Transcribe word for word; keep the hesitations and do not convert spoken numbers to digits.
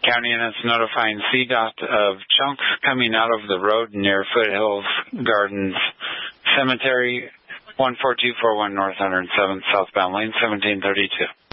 County units notifying C DOT of chunks coming out of the road near Foothills Gardens Cemetery, one four two four one North one hundred seventh southbound lane, seventeen thirty-two.